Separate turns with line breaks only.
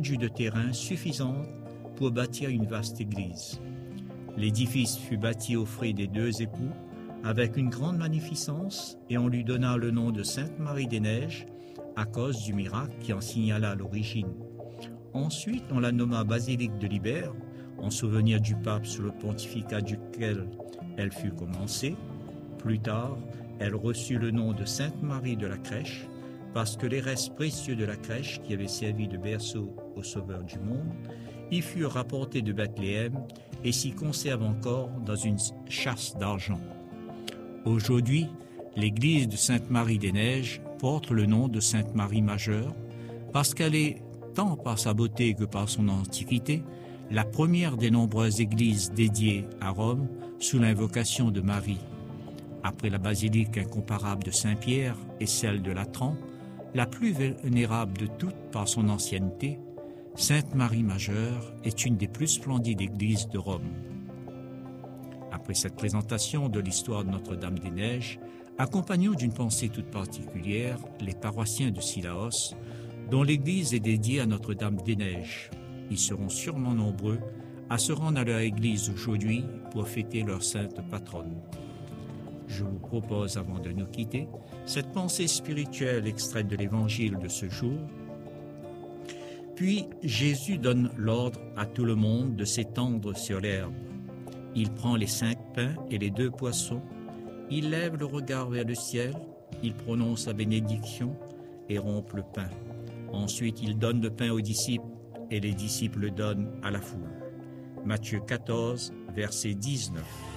étendue de terrain suffisante pour bâtir une vaste église. L'édifice fut bâti aux frais des deux époux avec une grande magnificence et on lui donna le nom de Sainte-Marie-des-Neiges à cause du miracle qui en signala l'origine. Ensuite, on la nomma basilique de Libère, en souvenir du pape sous le pontificat duquel elle fut commencée. Plus tard, elle reçut le nom de Sainte-Marie de la Crèche, parce que les restes précieux de la crèche qui avait servi de berceau au Sauveur du monde y furent rapportés de Bethléem et s'y conservent encore dans une châsse d'argent. Aujourd'hui, l'église de Sainte-Marie-des-Neiges porte le nom de Sainte-Marie Majeure parce qu'elle est, tant par sa beauté que par son antiquité, la première des nombreuses églises dédiées à Rome sous l'invocation de Marie. Après la basilique incomparable de Saint-Pierre et celle de Latran, la plus vénérable de toutes par son ancienneté, Sainte-Marie Majeure est une des plus splendides églises de Rome. Après cette présentation de l'histoire de Notre-Dame-des-Neiges, accompagnons d'une pensée toute particulière les paroissiens de Cilaos, dont l'église est dédiée à Notre-Dame-des-Neiges. Ils seront sûrement nombreux à se rendre à leur église aujourd'hui pour fêter leur sainte patronne. Je vous propose, avant de nous quitter, cette pensée spirituelle extraite de l'évangile de ce jour. Puis Jésus donne l'ordre à tout le monde de s'étendre sur l'herbe. Il prend les 5 pains et les 2 poissons, il lève le regard vers le ciel, il prononce la bénédiction et rompt le pain. Ensuite, il donne le pain aux disciples et les disciples le donnent à la foule. Matthieu 14, verset 19.